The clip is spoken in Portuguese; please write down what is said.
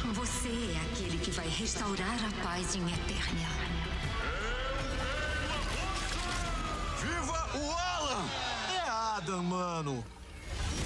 Você é aquele que vai restaurar a paz em Eternia. Viva o Alan! É Adam, mano!